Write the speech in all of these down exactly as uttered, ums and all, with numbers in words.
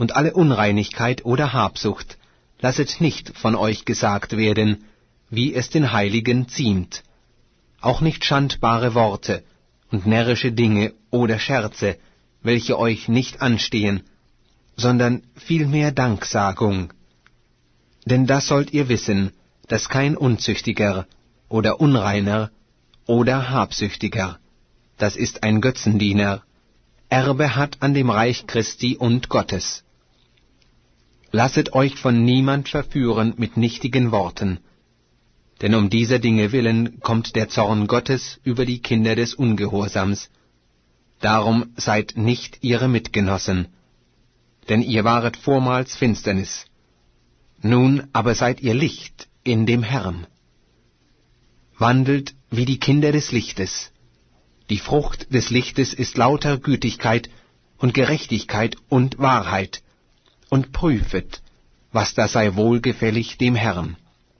und alle Unreinigkeit oder Habsucht lasset nicht von euch gesagt werden, wie es den Heiligen ziemt. Auch nicht schandbare Worte und närrische Dinge oder Scherze, welche euch nicht anstehen, sondern vielmehr Danksagung. Denn das sollt ihr wissen, dass kein Unzüchtiger oder Unreiner oder Habsüchtiger, das ist ein Götzendiener, Erbe hat an dem Reich Christi und Gottes. Lasset euch von niemand verführen mit nichtigen Worten, denn um dieser Dinge willen kommt der Zorn Gottes über die Kinder des Ungehorsams. Darum seid nicht ihre Mitgenossen, denn ihr waret vormals Finsternis. Nun aber seid ihr Licht in dem Herrn. Wandelt wie die Kinder des Lichtes. Die Frucht des Lichtes ist lauter Gütigkeit und Gerechtigkeit und Wahrheit, und prüfet, was da sei wohlgefällig dem Herrn.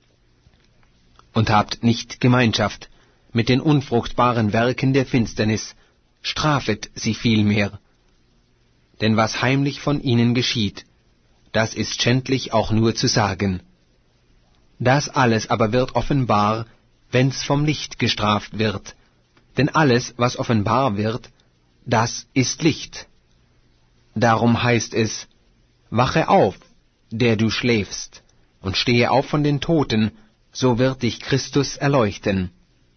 Und habt nicht Gemeinschaft mit den unfruchtbaren Werken der Finsternis, strafet sie vielmehr. Denn was heimlich von ihnen geschieht, das ist schändlich auch nur zu sagen. Das alles aber wird offenbar, wenn's vom Licht gestraft wird, denn alles, was offenbar wird, das ist Licht. Darum heißt es, wache auf, der du schläfst, und stehe auf von den Toten, so wird dich Christus erleuchten.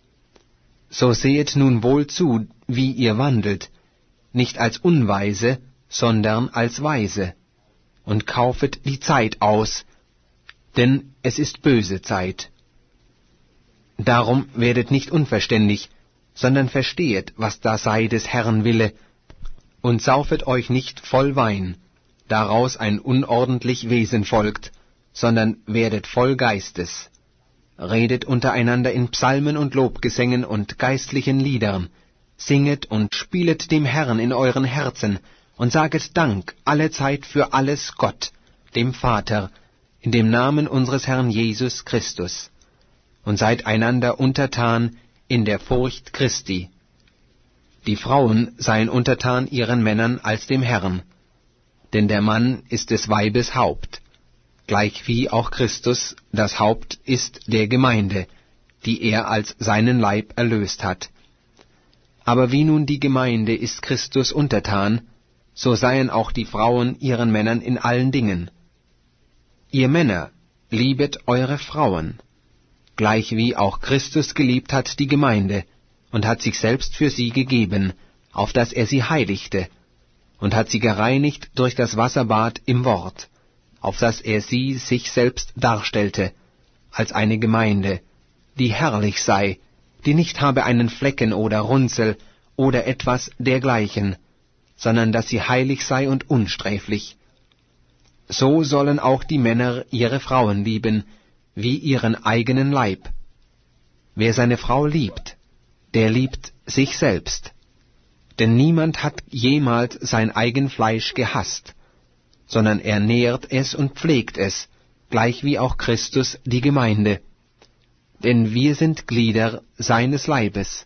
So sehet nun wohl zu, wie ihr wandelt, nicht als Unweise, sondern als Weise, und kaufet die Zeit aus, denn es ist böse Zeit. Darum werdet nicht unverständig, sondern verstehet, was da sei des Herrn Wille, und saufet euch nicht voll Wein, daraus ein unordentlich Wesen folgt, sondern werdet voll Geistes. Redet untereinander in Psalmen und Lobgesängen und geistlichen Liedern, singet und spielet dem Herrn in euren Herzen, und saget Dank allezeit für alles Gott, dem Vater, in dem Namen unseres Herrn Jesus Christus, und seid einander untertan in der Furcht Christi. Die Frauen seien untertan ihren Männern als dem Herrn, denn der Mann ist des Weibes Haupt, gleichwie auch Christus das Haupt ist der Gemeinde, die er als seinen Leib erlöst hat. Aber wie nun die Gemeinde ist Christus untertan, so seien auch die Frauen ihren Männern in allen Dingen. Ihr Männer, liebet eure Frauen, gleichwie auch Christus geliebt hat die Gemeinde, und hat sich selbst für sie gegeben, auf dass er sie heiligte, und hat sie gereinigt durch das Wasserbad im Wort, auf dass er sie sich selbst darstellte, als eine Gemeinde, die herrlich sei, die nicht habe einen Flecken oder Runzel oder etwas dergleichen, sondern dass sie heilig sei und unsträflich. So sollen auch die Männer ihre Frauen lieben, wie ihren eigenen Leib. Wer seine Frau liebt, der liebt sich selbst. Denn niemand hat jemals sein eigen Fleisch gehasst, sondern er nährt es und pflegt es, gleichwie auch Christus die Gemeinde. Denn wir sind Glieder seines Leibes.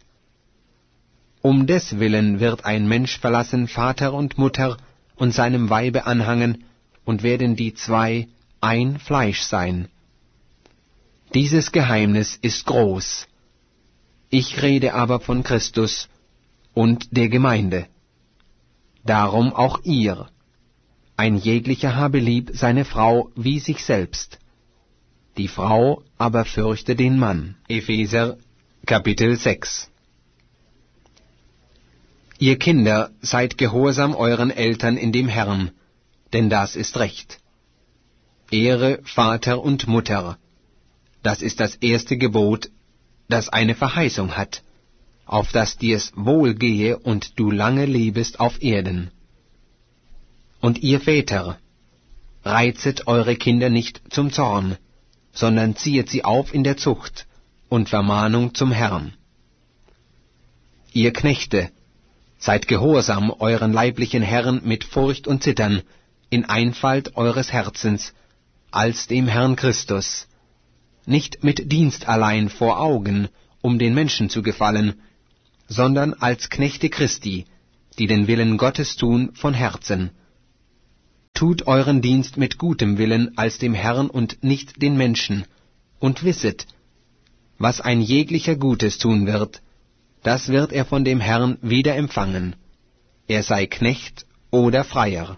Um deswillen wird ein Mensch verlassen Vater und Mutter und seinem Weibe anhangen, und werden die zwei ein Fleisch sein. Dieses Geheimnis ist groß. Ich rede aber von Christus und der Gemeinde. Darum auch ihr. Ein jeglicher habe lieb seine Frau wie sich selbst. Die Frau aber fürchte den Mann. Epheser Kapitel sechs. Ihr Kinder, seid gehorsam euren Eltern in dem Herrn, denn das ist recht. Ehre Vater und Mutter, das ist das erste Gebot, das eine Verheißung hat, auf dass dir's wohl gehe und du lange lebest auf Erden. Und ihr Väter, reizet eure Kinder nicht zum Zorn, sondern ziehet sie auf in der Zucht und Vermahnung zum Herrn. Ihr Knechte, seid gehorsam euren leiblichen Herren mit Furcht und Zittern, in Einfalt eures Herzens, als dem Herrn Christus, nicht mit Dienst allein vor Augen, um den Menschen zu gefallen, sondern als Knechte Christi, die den Willen Gottes tun von Herzen. tut euren Dienst mit gutem Willen als dem Herrn und nicht den Menschen, und wisset, was ein jeglicher Gutes tun wird, das wird er von dem Herrn wieder empfangen, er sei Knecht oder Freier.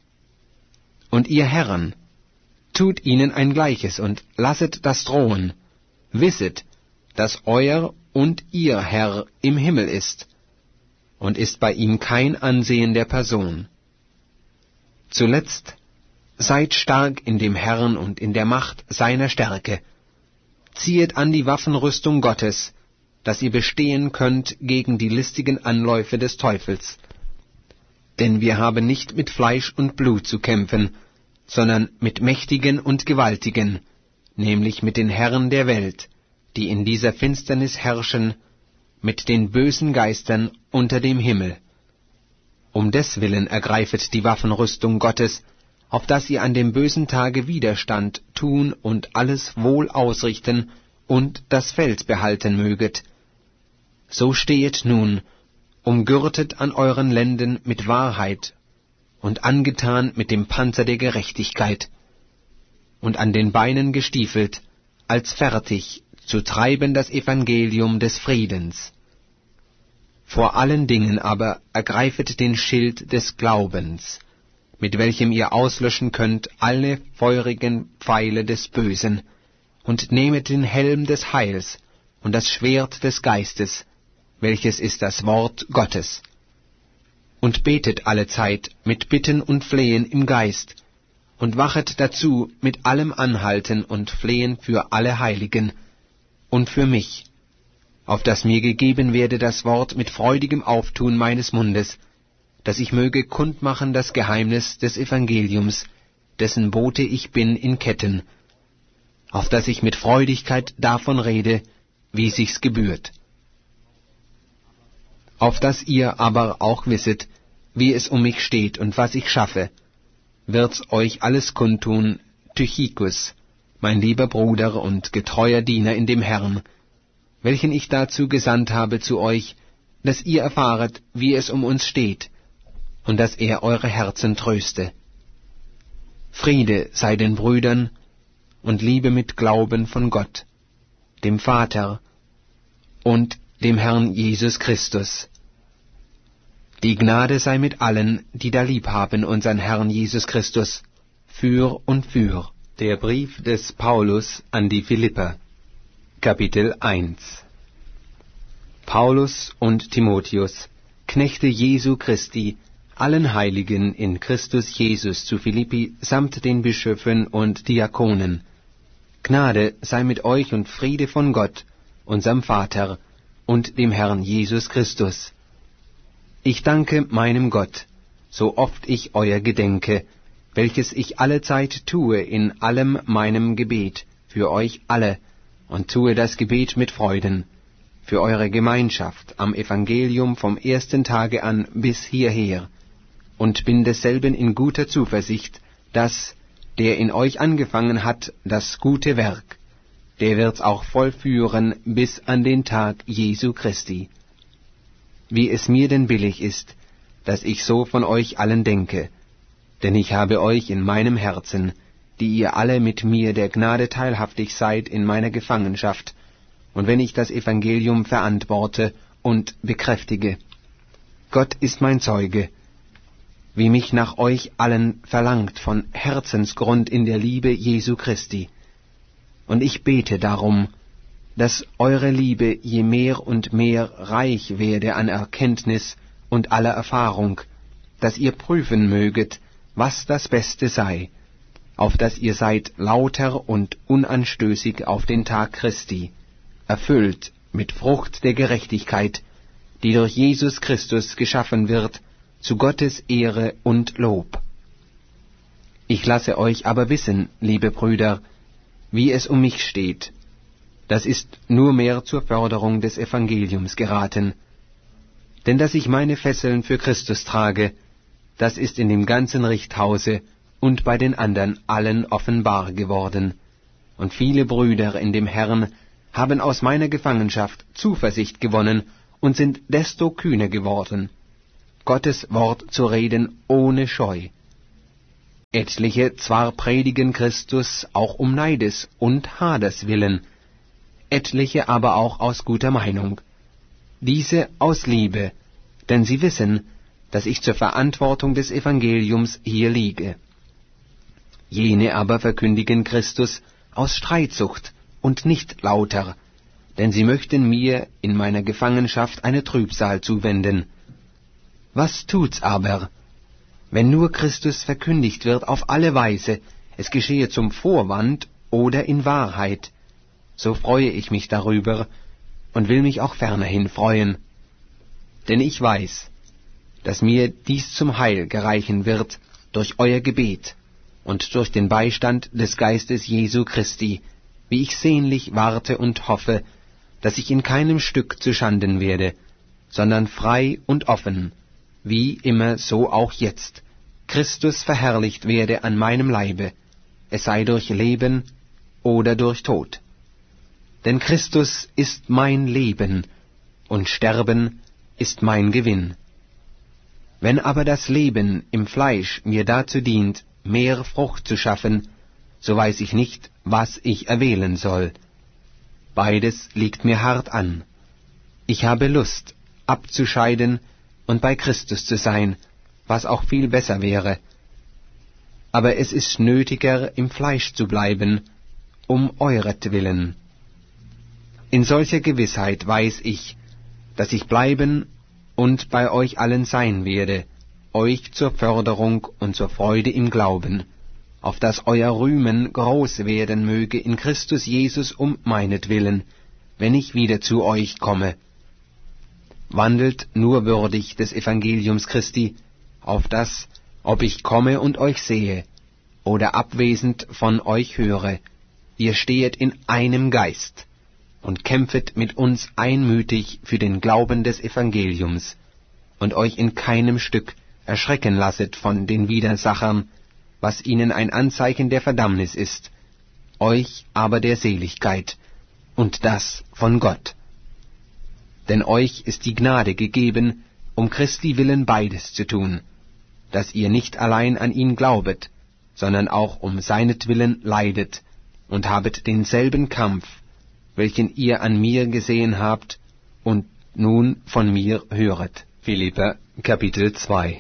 Und ihr Herren, tut ihnen ein Gleiches und lasset das drohen, wisset, dass euer und ihr Herr im Himmel ist, und ist bei ihm kein Ansehen der Person. Zuletzt, seid stark in dem Herrn und in der Macht seiner Stärke, ziehet an die Waffenrüstung Gottes, dass ihr bestehen könnt gegen die listigen Anläufe des Teufels. Denn wir haben nicht mit Fleisch und Blut zu kämpfen, sondern mit Mächtigen und Gewaltigen, nämlich mit den Herren der Welt, die in dieser Finsternis herrschen, mit den bösen Geistern unter dem Himmel. Um deswillen ergreifet die Waffenrüstung Gottes, auf dass ihr an dem bösen Tage Widerstand tun und alles wohl ausrichten und das Feld behalten möget. So stehet nun, umgürtet an euren Lenden mit Wahrheit und angetan mit dem Panzer der Gerechtigkeit und an den Beinen gestiefelt, als fertig zu treiben das Evangelium des Friedens. Vor allen Dingen aber ergreifet den Schild des Glaubens, mit welchem ihr auslöschen könnt alle feurigen Pfeile des Bösen, und nehmet den Helm des Heils und das Schwert des Geistes, welches ist das Wort Gottes. Und betet allezeit mit Bitten und Flehen im Geist, und wachet dazu mit allem Anhalten und Flehen für alle Heiligen und für mich, auf dass mir gegeben werde das Wort mit freudigem Auftun meines Mundes, dass ich möge kundmachen das Geheimnis des Evangeliums, dessen Bote ich bin in Ketten, auf dass ich mit Freudigkeit davon rede, wie sich's gebührt. Auf dass ihr aber auch wisset, wie es um mich steht und was ich schaffe, wird's euch alles kundtun, Tychikus, mein lieber Bruder und getreuer Diener in dem Herrn, welchen ich dazu gesandt habe zu euch, dass ihr erfahret, wie es um uns steht, und dass er eure Herzen tröste. Friede sei den Brüdern und Liebe mit Glauben von Gott, dem Vater und dem Herrn Jesus Christus. Die Gnade sei mit allen, die da lieb haben unseren Herrn Jesus Christus, für und für. Der Brief des Paulus an die Philipper, Kapitel eins. Paulus und Timotheus, Knechte Jesu Christi, allen Heiligen in Christus Jesus zu Philippi samt den Bischöfen und Diakonen. Gnade sei mit euch und Friede von Gott, unserem Vater, und dem Herrn Jesus Christus. Ich danke meinem Gott, so oft ich euer gedenke, welches ich allezeit tue in allem meinem Gebet, für euch alle, und tue das Gebet mit Freuden, für eure Gemeinschaft am Evangelium vom ersten Tage an bis hierher, und bin desselben in guter Zuversicht, dass, der in euch angefangen hat, das gute Werk, der wird's auch vollführen bis an den Tag Jesu Christi. Wie es mir denn billig ist, dass ich so von euch allen denke, denn ich habe euch in meinem Herzen, die ihr alle mit mir der Gnade teilhaftig seid in meiner Gefangenschaft, und wenn ich das Evangelium verantworte und bekräftige. Gott ist mein Zeuge, wie mich nach euch allen verlangt von Herzensgrund in der Liebe Jesu Christi. Und ich bete darum, dass eure Liebe je mehr und mehr reich werde an Erkenntnis und aller Erfahrung, dass ihr prüfen möget, was das Beste sei, auf dass ihr seid lauter und unanstößig auf den Tag Christi, erfüllt mit Frucht der Gerechtigkeit, die durch Jesus Christus geschaffen wird, zu Gottes Ehre und Lob. Ich lasse euch aber wissen, liebe Brüder, wie es um mich steht. Das ist nur mehr zur Förderung des Evangeliums geraten. Denn dass ich meine Fesseln für Christus trage, das ist in dem ganzen Richthause und bei den anderen allen offenbar geworden. Und viele Brüder in dem Herrn haben aus meiner Gefangenschaft Zuversicht gewonnen und sind desto kühner geworden, Gottes Wort zu reden ohne Scheu. Etliche zwar predigen Christus auch um Neides und Haders willen, etliche aber auch aus guter Meinung. Diese aus Liebe, denn sie wissen, dass ich zur Verantwortung des Evangeliums hier liege. Jene aber verkündigen Christus aus Streitsucht und nicht lauter, denn sie möchten mir in meiner Gefangenschaft eine Trübsal zuwenden. Was tut's aber? Wenn nur Christus verkündigt wird auf alle Weise, es geschehe zum Vorwand oder in Wahrheit, so freue ich mich darüber und will mich auch fernerhin freuen. Denn ich weiß, dass mir dies zum Heil gereichen wird durch euer Gebet und durch den Beistand des Geistes Jesu Christi, wie ich sehnlich warte und hoffe, dass ich in keinem Stück zuschanden werde, sondern frei und offen, wie immer so auch jetzt, Christus verherrlicht werde an meinem Leibe, es sei durch Leben oder durch Tod. Denn Christus ist mein Leben, und Sterben ist mein Gewinn. Wenn aber das Leben im Fleisch mir dazu dient, mehr Frucht zu schaffen, so weiß ich nicht, was ich erwählen soll. Beides liegt mir hart an. Ich habe Lust, abzuscheiden und bei Christus zu sein, was auch viel besser wäre. Aber es ist nötiger, im Fleisch zu bleiben, um euretwillen. In solcher Gewissheit weiß ich, dass ich bleiben und bei euch allen sein werde, euch zur Förderung und zur Freude im Glauben, auf dass euer Rühmen groß werden möge in Christus Jesus um meinetwillen, wenn ich wieder zu euch komme. Wandelt nur würdig des Evangeliums Christi, auf dass, ob ich komme und euch sehe, oder abwesend von euch höre, ihr stehet in einem Geist, und kämpfet mit uns einmütig für den Glauben des Evangeliums, und euch in keinem Stück erschrecken lasset von den Widersachern, was ihnen ein Anzeichen der Verdammnis ist, euch aber der Seligkeit, und das von Gott. Denn euch ist die Gnade gegeben, um Christi willen beides zu tun, dass ihr nicht allein an ihn glaubet, sondern auch um seinetwillen leidet, und habet denselben Kampf, welchen ihr an mir gesehen habt und nun von mir höret. Philipper, Kapitel zwei.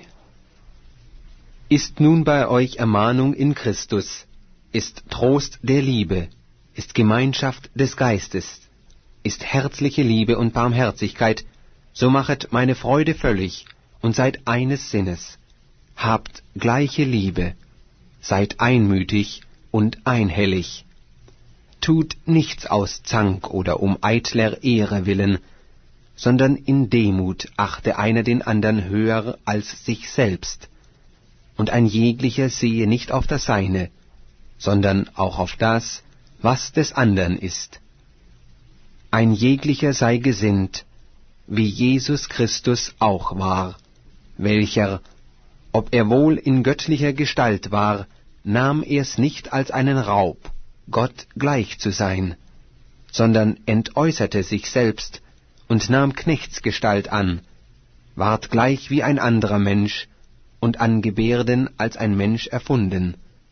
Ist nun bei euch Ermahnung in Christus, ist Trost der Liebe, ist Gemeinschaft des Geistes, ist herzliche Liebe und Barmherzigkeit, so machet meine Freude völlig und seid eines Sinnes, habt gleiche Liebe, seid einmütig und einhellig. Tut nichts aus Zank oder um eitler Ehre willen, sondern in Demut achte einer den andern höher als sich selbst, und ein jeglicher sehe nicht auf das Seine, sondern auch auf das, was des andern ist. Ein jeglicher sei gesinnt, wie Jesus Christus auch war, welcher, ob er wohl in göttlicher Gestalt war, nahm er's nicht als einen Raub, Gott gleich zu sein, sondern entäußerte sich selbst und nahm Knechtsgestalt an, ward gleich wie ein anderer Mensch und an Gebärden als ein Mensch erfunden.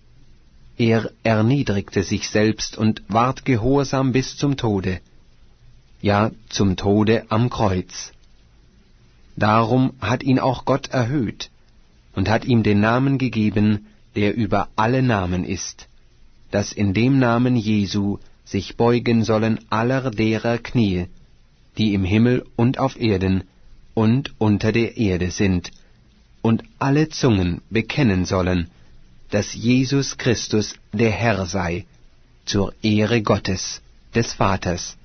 Er erniedrigte sich selbst und ward gehorsam bis zum Tode, ja, zum Tode am Kreuz. Darum hat ihn auch Gott erhöht und hat ihm den Namen gegeben, der über alle Namen ist, dass in dem Namen Jesu sich beugen sollen aller derer Knie, die im Himmel und auf Erden und unter der Erde sind, und alle Zungen bekennen sollen, dass Jesus Christus der Herr sei, zur Ehre Gottes, des Vaters.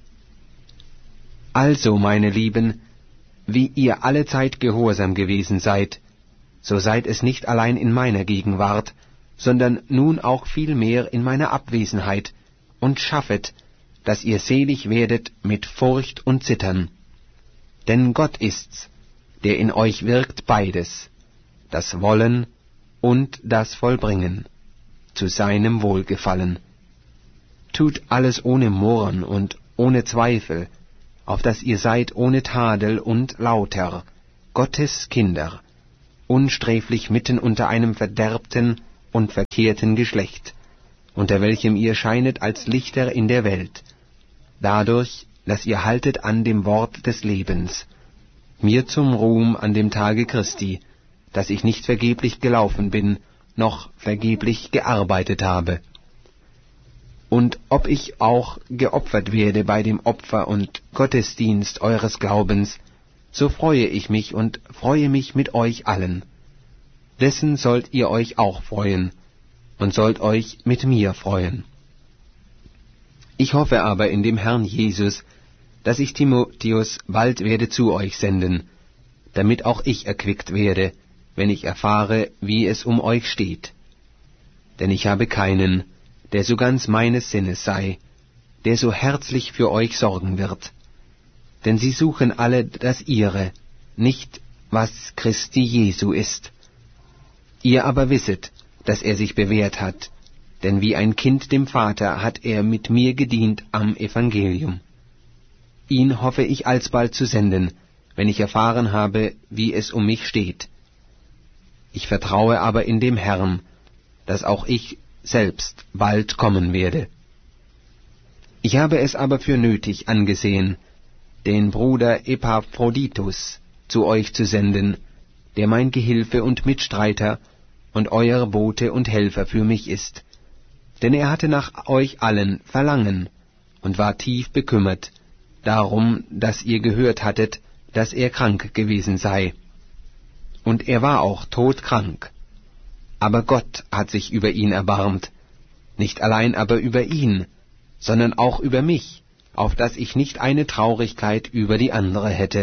Also, meine Lieben, wie ihr allezeit gehorsam gewesen seid, so seid es nicht allein in meiner Gegenwart, sondern nun auch vielmehr in meiner Abwesenheit, und schaffet, dass ihr selig werdet mit Furcht und Zittern. Denn Gott ist's, der in euch wirkt beides, das Wollen und das Vollbringen, zu seinem Wohlgefallen. Tut alles ohne Murren und ohne Zweifel, auf dass ihr seid ohne Tadel und lauter, Gottes Kinder, unsträflich mitten unter einem verderbten und verkehrten Geschlecht, unter welchem ihr scheinet als Lichter in der Welt, dadurch, dass ihr haltet an dem Wort des Lebens, mir zum Ruhm an dem Tage Christi, dass ich nicht vergeblich gelaufen bin, noch vergeblich gearbeitet habe. Und ob ich auch geopfert werde bei dem Opfer und Gottesdienst eures Glaubens, so freue ich mich und freue mich mit euch allen. Dessen sollt ihr euch auch freuen und sollt euch mit mir freuen. Ich hoffe aber in dem Herrn Jesus, dass ich Timotheus bald werde zu euch senden, damit auch ich erquickt werde, wenn ich erfahre, wie es um euch steht. Denn ich habe keinen, der so ganz meines Sinnes sei, der so herzlich für euch sorgen wird. Denn sie suchen alle das ihre, nicht was Christi Jesu ist. Ihr aber wisset, dass er sich bewährt hat, denn wie ein Kind dem Vater hat er mit mir gedient am Evangelium. Ihn hoffe ich alsbald zu senden, wenn ich erfahren habe, wie es um mich steht. Ich vertraue aber in dem Herrn, dass auch ich selbst bald kommen werde. Ich habe es aber für nötig angesehen, den Bruder Epaphroditus zu euch zu senden, der mein Gehilfe und Mitstreiter und euer Bote und Helfer für mich ist. Denn er hatte nach euch allen Verlangen und war tief bekümmert, darum, dass ihr gehört hattet, dass er krank gewesen sei. Und er war auch todkrank. Aber Gott hat sich über ihn erbarmt, nicht allein aber über ihn, sondern auch über mich, auf dass ich nicht eine Traurigkeit über die andere hätte.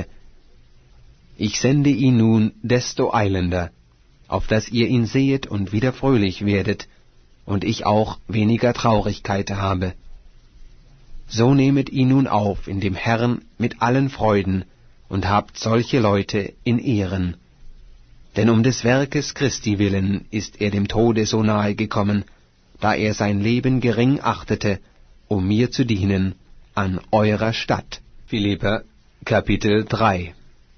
Ich sende ihn nun desto eilender, auf dass ihr ihn sehet und wieder fröhlich werdet, und ich auch weniger Traurigkeit habe. So nehmet ihn nun auf in dem Herrn mit allen Freuden, und habt solche Leute in Ehren. Denn um des Werkes Christi willen ist er dem Tode so nahe gekommen, da er sein Leben gering achtete, um mir zu dienen, an eurer Statt. Philipper, Kapitel drei.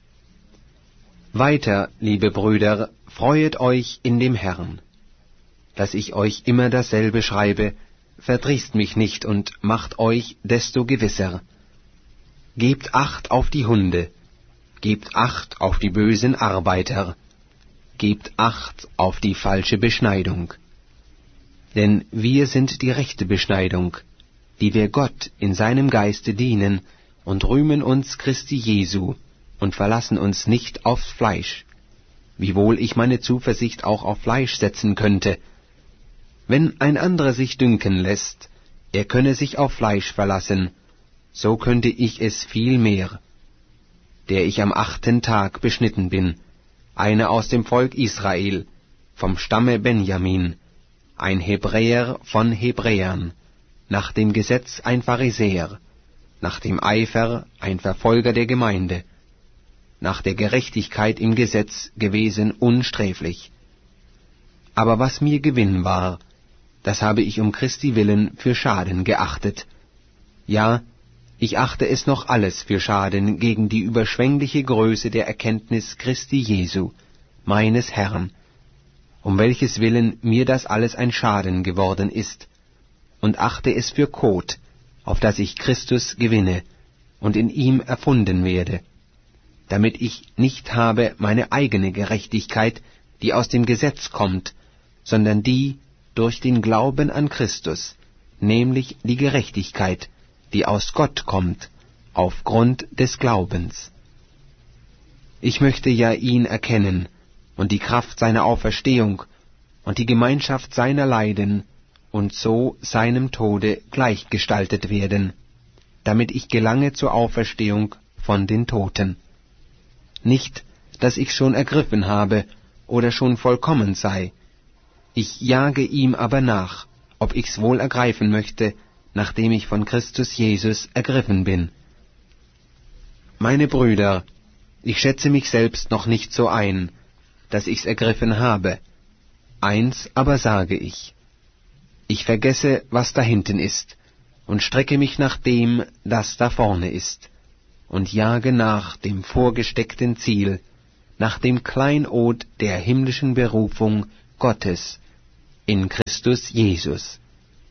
Weiter, liebe Brüder, freuet euch in dem Herrn. Dass ich euch immer dasselbe schreibe, verdrießt mich nicht und macht euch desto gewisser. Gebt Acht auf die Hunde, gebt Acht auf die bösen Arbeiter, gebt Acht auf die falsche Beschneidung. Denn wir sind die rechte Beschneidung, die wir Gott in seinem Geiste dienen und rühmen uns Christi Jesu und verlassen uns nicht aufs Fleisch, wiewohl ich meine Zuversicht auch auf Fleisch setzen könnte. Wenn ein anderer sich dünken lässt, er könne sich auf Fleisch verlassen, so könnte ich es viel mehr, der ich am achten Tag beschnitten bin, einer aus dem Volk Israel, vom Stamme Benjamin, ein Hebräer von Hebräern, nach dem Gesetz ein Pharisäer, nach dem Eifer ein Verfolger der Gemeinde, nach der Gerechtigkeit im Gesetz gewesen unsträflich. Aber was mir Gewinn war, das habe ich um Christi willen für Schaden geachtet. Ja, ich achte es noch alles für Schaden gegen die überschwängliche Größe der Erkenntnis Christi Jesu, meines Herrn, um welches Willen mir das alles ein Schaden geworden ist, und achte es für Kot, auf dass ich Christus gewinne und in ihm erfunden werde, damit ich nicht habe meine eigene Gerechtigkeit, die aus dem Gesetz kommt, sondern die durch den Glauben an Christus, nämlich die Gerechtigkeit, die aus Gott kommt, aufgrund des Glaubens. Ich möchte ja ihn erkennen und die Kraft seiner Auferstehung und die Gemeinschaft seiner Leiden und so seinem Tode gleichgestaltet werden, damit ich gelange zur Auferstehung von den Toten. Nicht, dass ich schon ergriffen habe oder schon vollkommen sei. Ich jage ihm aber nach, ob ich's wohl ergreifen möchte, nachdem ich von Christus Jesus ergriffen bin. Meine Brüder, ich schätze mich selbst noch nicht so ein, dass ich's ergriffen habe. Eins aber sage ich: Ich vergesse, was da hinten ist, und strecke mich nach dem, das da vorne ist, und jage nach dem vorgesteckten Ziel, nach dem Kleinod der himmlischen Berufung Gottes in Christus Jesus.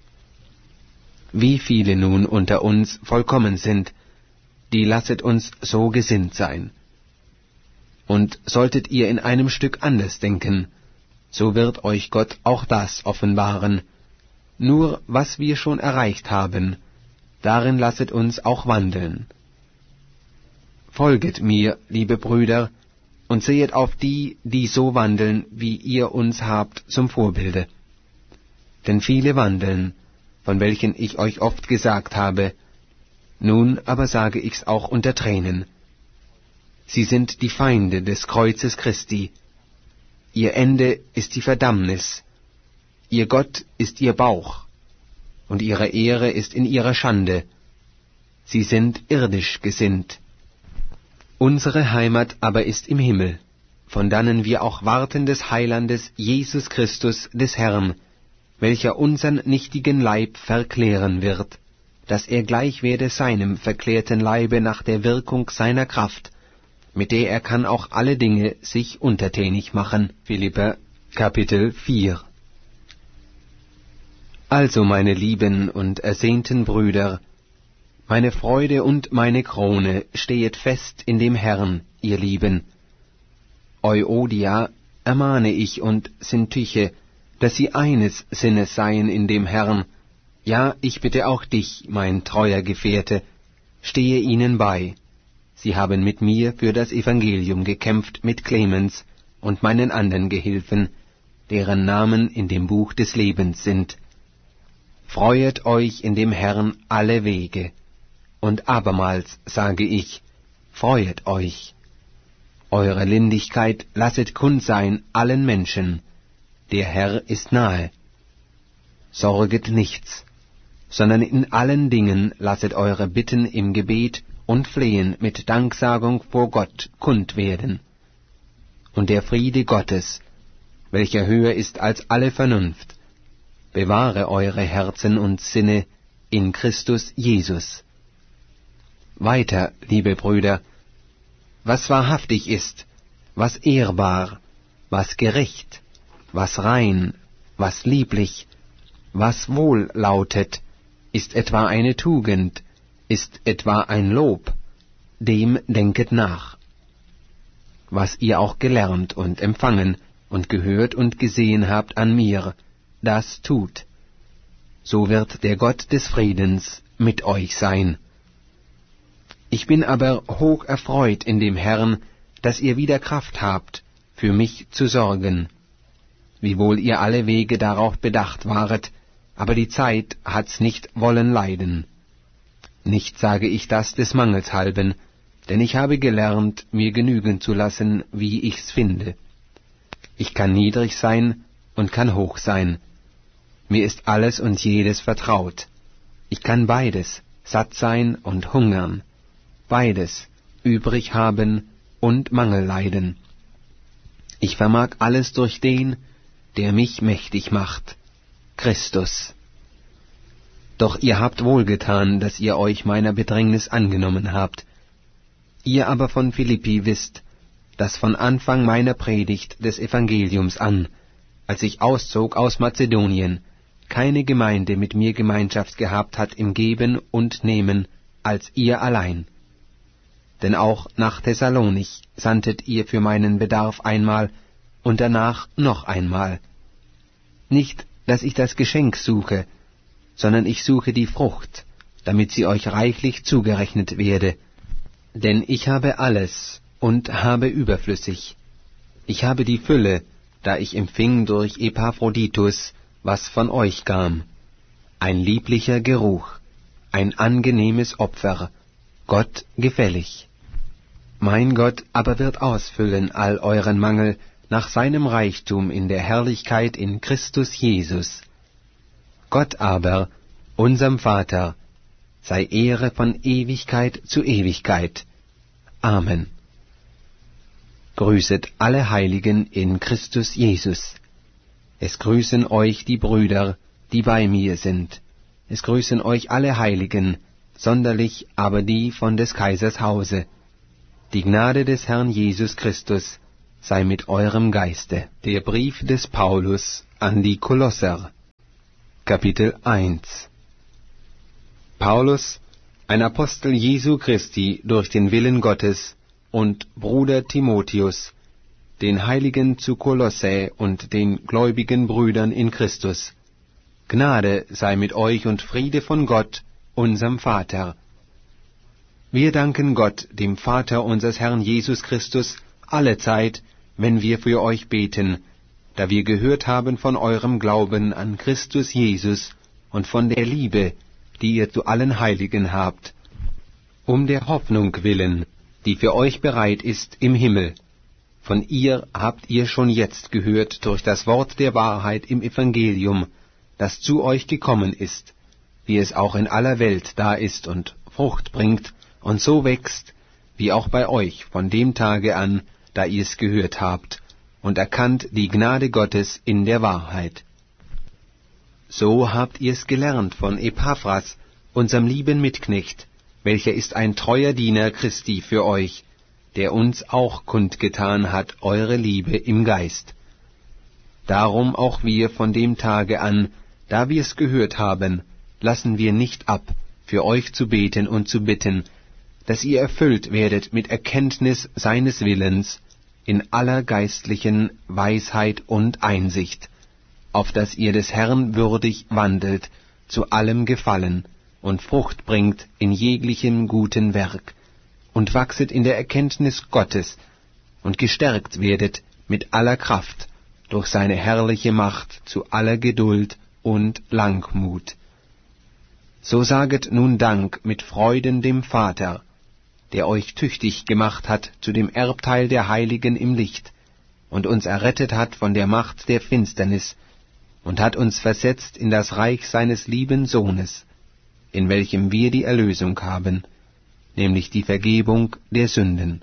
Wie viele nun unter uns vollkommen sind, die lasset uns so gesinnt sein. Und solltet ihr in einem Stück anders denken, so wird euch Gott auch das offenbaren. Nur was wir schon erreicht haben, darin lasset uns auch wandeln. Folget mir, liebe Brüder, und sehet auf die, die so wandeln, wie ihr uns habt, zum Vorbilde. Denn viele wandeln, von welchen ich euch oft gesagt habe, nun aber sage ich's auch unter Tränen. Sie sind die Feinde des Kreuzes Christi. Ihr Ende ist die Verdammnis. Ihr Gott ist ihr Bauch, und ihre Ehre ist in ihrer Schande. Sie sind irdisch gesinnt. Unsere Heimat aber ist im Himmel, von dannen wir auch warten des Heilandes Jesus Christus des Herrn, welcher unsern nichtigen Leib verklären wird, dass er gleich werde seinem verklärten Leibe nach der Wirkung seiner Kraft, mit der er kann auch alle Dinge sich untertänig machen. Philipper, Kapitel vier. Also, meine lieben und ersehnten Brüder, meine Freude und meine Krone, stehet fest in dem Herrn, ihr Lieben. Euodia ermahne ich und Syntyche, dass sie eines Sinnes seien in dem Herrn. Ja, ich bitte auch dich, mein treuer Gefährte, stehe ihnen bei. Sie haben mit mir für das Evangelium gekämpft mit Clemens und meinen anderen Gehilfen, deren Namen in dem Buch des Lebens sind. Freuet euch in dem Herrn alle Wege. Und abermals sage ich, freuet euch. Eure Lindigkeit lasset kund sein allen Menschen. Der Herr ist nahe. Sorget nichts, sondern in allen Dingen lasset eure Bitten im Gebet und Flehen mit Danksagung vor Gott kund werden. Und der Friede Gottes, welcher höher ist als alle Vernunft, bewahre eure Herzen und Sinne in Christus Jesus. Weiter, liebe Brüder, was wahrhaftig ist, was ehrbar, was gerecht, was rein, was lieblich, was wohl lautet, ist etwa eine Tugend, ist etwa ein Lob, dem denket nach. Was ihr auch gelernt und empfangen und gehört und gesehen habt an mir, das tut. So wird der Gott des Friedens mit euch sein. Ich bin aber hoch erfreut in dem Herrn, dass ihr wieder Kraft habt, für mich zu sorgen. Wiewohl ihr alle Wege darauf bedacht waret, aber die Zeit hat's nicht wollen leiden. Nicht sage ich das des Mangels halben, denn ich habe gelernt, mir genügen zu lassen, wie ich's finde. Ich kann niedrig sein und kann hoch sein. Mir ist alles und jedes vertraut. Ich kann beides, satt sein und hungern, beides, übrig haben und Mangel leiden. Ich vermag alles durch den, der mich mächtig macht, Christus. Doch ihr habt wohlgetan, dass ihr euch meiner Bedrängnis angenommen habt. Ihr aber von Philippi wisst, dass von Anfang meiner Predigt des Evangeliums an, als ich auszog aus Mazedonien, keine Gemeinde mit mir Gemeinschaft gehabt hat im Geben und Nehmen, als ihr allein. Denn auch nach Thessalonich sandtet ihr für meinen Bedarf einmal und danach noch einmal. Nicht, dass ich das Geschenk suche, sondern ich suche die Frucht, damit sie euch reichlich zugerechnet werde. Denn ich habe alles und habe überflüssig. Ich habe die Fülle, da ich empfing durch Epaphroditus, was von euch kam. Ein lieblicher Geruch, ein angenehmes Opfer, Gott gefällig. Mein Gott aber wird ausfüllen all euren Mangel nach seinem Reichtum in der Herrlichkeit in Christus Jesus. Gott aber, unserem Vater, sei Ehre von Ewigkeit zu Ewigkeit. Amen. Grüßet alle Heiligen in Christus Jesus. Es grüßen euch die Brüder, die bei mir sind. Es grüßen euch alle Heiligen, sonderlich aber die von des Kaisers Hause. Die Gnade des Herrn Jesus Christus sei mit eurem Geiste. Der Brief des Paulus an die Kolosser, Kapitel eins. Paulus, ein Apostel Jesu Christi durch den Willen Gottes, und Bruder Timotheus, den Heiligen zu Kolossä und den gläubigen Brüdern in Christus. Gnade sei mit euch und Friede von Gott, unserem Vater. Wir danken Gott, dem Vater unseres Herrn Jesus Christus, allezeit, wenn wir für euch beten, da wir gehört haben von eurem Glauben an Christus Jesus und von der Liebe, die ihr zu allen Heiligen habt, um der Hoffnung willen, die für euch bereit ist im Himmel. Von ihr habt ihr schon jetzt gehört durch das Wort der Wahrheit im Evangelium, das zu euch gekommen ist, wie es auch in aller Welt da ist und Frucht bringt und so wächst, wie auch bei euch von dem Tage an, da ihr es gehört habt, und erkannt die Gnade Gottes in der Wahrheit. So habt ihr es gelernt von Epaphras, unserem lieben Mitknecht, welcher ist ein treuer Diener Christi für euch, der uns auch kundgetan hat eure Liebe im Geist. Darum auch wir von dem Tage an, da wir es gehört haben, lassen wir nicht ab, für euch zu beten und zu bitten, dass ihr erfüllt werdet mit Erkenntnis seines Willens, in aller geistlichen Weisheit und Einsicht, auf dass ihr des Herrn würdig wandelt, zu allem Gefallen, und Frucht bringt in jeglichem guten Werk, und wachset in der Erkenntnis Gottes, und gestärkt werdet mit aller Kraft, durch seine herrliche Macht zu aller Geduld und Langmut. So saget nun Dank mit Freuden dem Vater, der euch tüchtig gemacht hat zu dem Erbteil der Heiligen im Licht, und uns errettet hat von der Macht der Finsternis, und hat uns versetzt in das Reich seines lieben Sohnes, in welchem wir die Erlösung haben, nämlich die Vergebung der Sünden.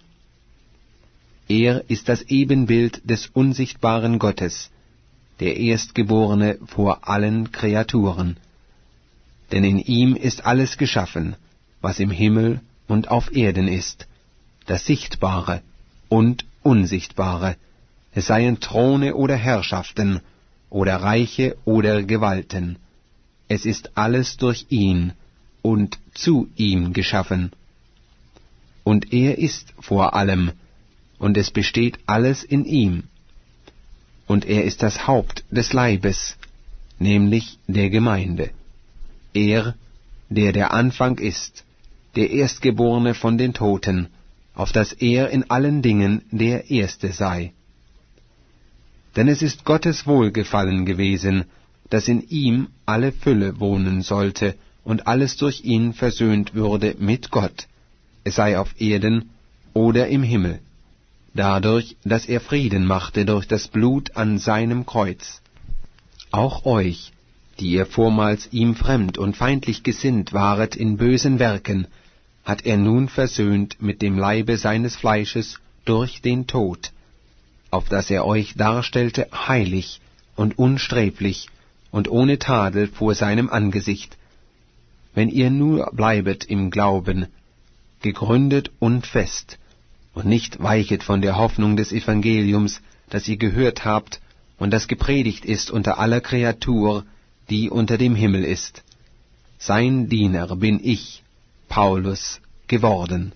Er ist das Ebenbild des unsichtbaren Gottes, der Erstgeborene vor allen Kreaturen. Denn in ihm ist alles geschaffen, was im Himmel und auf Erden ist, das Sichtbare und Unsichtbare, es seien Throne oder Herrschaften, oder Reiche oder Gewalten. Es ist alles durch ihn und zu ihm geschaffen. Und er ist vor allem, und es besteht alles in ihm. Und er ist das Haupt des Leibes, nämlich der Gemeinde. Er, der der Anfang ist, der Erstgeborene von den Toten, auf dass er in allen Dingen der Erste sei. Denn es ist Gottes Wohlgefallen gewesen, dass in ihm alle Fülle wohnen sollte und alles durch ihn versöhnt würde mit Gott, es sei auf Erden oder im Himmel, dadurch, dass er Frieden machte durch das Blut an seinem Kreuz. Auch euch, die ihr vormals ihm fremd und feindlich gesinnt waret in bösen Werken, hat er nun versöhnt mit dem Leibe seines Fleisches durch den Tod, auf dass er euch darstellte heilig und unsträflich und ohne Tadel vor seinem Angesicht, wenn ihr nur bleibet im Glauben, gegründet und fest, und nicht weichet von der Hoffnung des Evangeliums, das ihr gehört habt und das gepredigt ist unter aller Kreatur, die unter dem Himmel ist. Sein Diener bin ich, Paulus, geworden.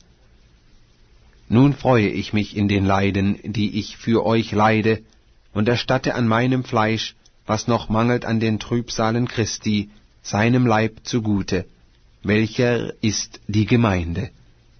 Nun freue ich mich in den Leiden, die ich für euch leide, und erstatte an meinem Fleisch, was noch mangelt an den Trübsalen Christi, seinem Leib zugute, welcher ist die Gemeinde.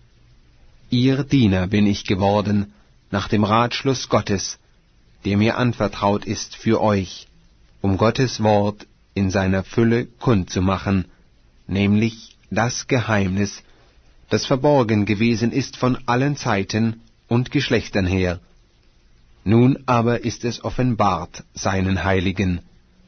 Ihr Diener bin ich geworden, nach dem Ratschluss Gottes, der mir anvertraut ist für euch, um Gottes Wort in seiner Fülle kundzumachen, nämlich das Geheimnis, das verborgen gewesen ist von allen Zeiten und Geschlechtern her. Nun aber ist es offenbart seinen Heiligen.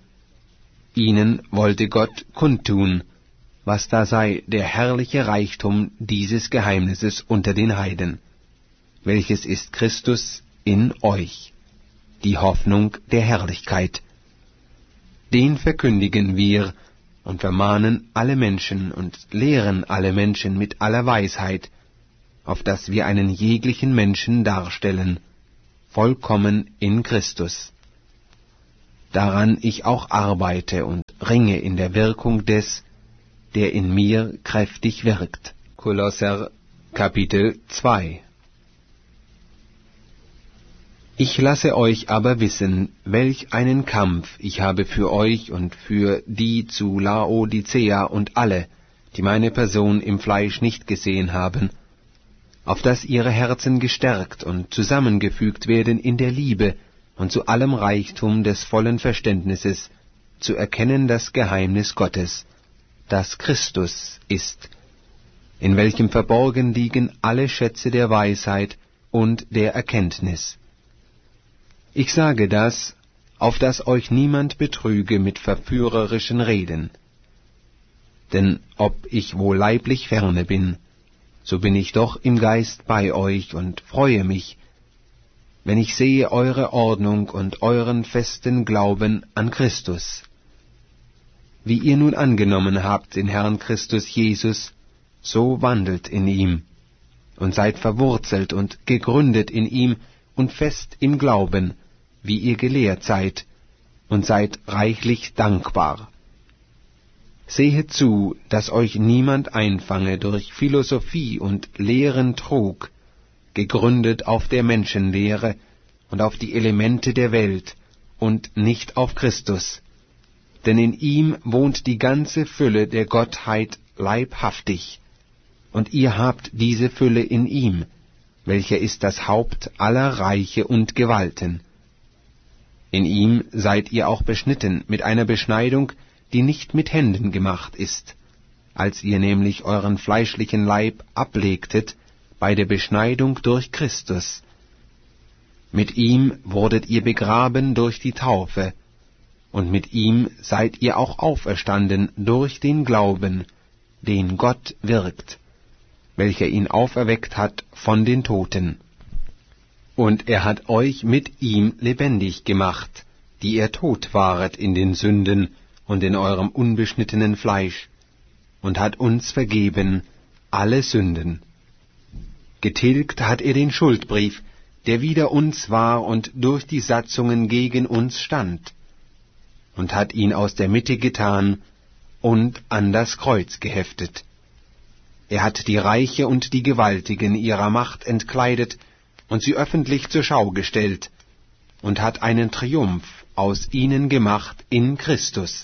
Ihnen wollte Gott kundtun, was da sei der herrliche Reichtum dieses Geheimnisses unter den Heiden, welches ist Christus in euch, die Hoffnung der Herrlichkeit. Den verkündigen wir und vermahnen alle Menschen und lehren alle Menschen mit aller Weisheit, auf dass wir einen jeglichen Menschen darstellen, vollkommen in Christus. Daran ich auch arbeite und ringe in der Wirkung des, der in mir kräftig wirkt. Kolosser Kapitel zwei. Ich lasse euch aber wissen, welch einen Kampf ich habe für euch und für die zu Laodicea und alle, die meine Person im Fleisch nicht gesehen haben, auf dass ihre Herzen gestärkt und zusammengefügt werden in der Liebe und zu allem Reichtum des vollen Verständnisses, zu erkennen das Geheimnis Gottes, das Christus ist, in welchem verborgen liegen alle Schätze der Weisheit und der Erkenntnis. Ich sage das, auf dass euch niemand betrüge mit verführerischen Reden. Denn ob ich wohl leiblich ferne bin, so bin ich doch im Geist bei euch und freue mich, wenn ich sehe eure Ordnung und euren festen Glauben an Christus. Wie ihr nun angenommen habt den Herrn Christus Jesus, so wandelt in ihm, und seid verwurzelt und gegründet in ihm und fest im Glauben, wie ihr gelehrt seid, und seid reichlich dankbar. Sehet zu, dass euch niemand einfange durch Philosophie und leeren Trug, gegründet auf der Menschenlehre und auf die Elemente der Welt und nicht auf Christus. Denn in ihm wohnt die ganze Fülle der Gottheit leibhaftig, und ihr habt diese Fülle in ihm, welcher ist das Haupt aller Reiche und Gewalten. In ihm seid ihr auch beschnitten mit einer Beschneidung, die nicht mit Händen gemacht ist, als ihr nämlich euren fleischlichen Leib ablegtet bei der Beschneidung durch Christus. Mit ihm wurdet ihr begraben durch die Taufe, und mit ihm seid ihr auch auferstanden durch den Glauben, den Gott wirkt, welcher ihn auferweckt hat von den Toten. Und er hat euch mit ihm lebendig gemacht, die ihr tot waret in den Sünden und in eurem unbeschnittenen Fleisch, und hat uns vergeben alle Sünden. Getilgt hat er den Schuldbrief, der wider uns war und durch die Satzungen gegen uns stand, und hat ihn aus der Mitte getan und an das Kreuz geheftet. Er hat die Reiche und die Gewaltigen ihrer Macht entkleidet und sie öffentlich zur Schau gestellt, und hat einen Triumph aus ihnen gemacht in Christus.